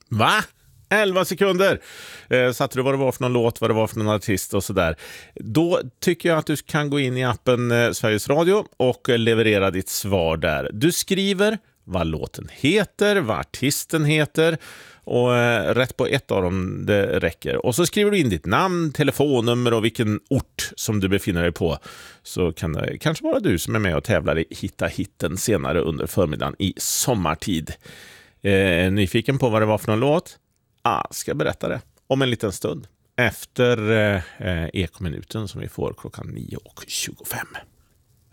Va? 11 sekunder. Satte du vad det var för någon låt, vad det var för någon artist och sådär. Då tycker jag att du kan gå in i appen Sveriges Radio och leverera ditt svar där. Du skriver vad låten heter, vad artisten heter och rätt på ett av dem det räcker. Och så skriver du in ditt namn, telefonnummer och vilken ort som du befinner dig på. Så kan det kanske vara du som är med och tävlar i Hitta hitten senare under förmiddagen i sommartid. Nyfiken på vad det var för någon låt? Ska berätta det om en liten stund efter ekominuten som vi får klockan 9:25.